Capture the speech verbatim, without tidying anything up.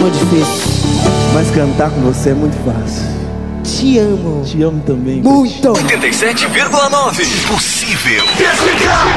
muito difícil. Mas cantar com você é muito fácil. Te amo. Te amo também. Muito. oitenta e sete vírgula nove. Impossível.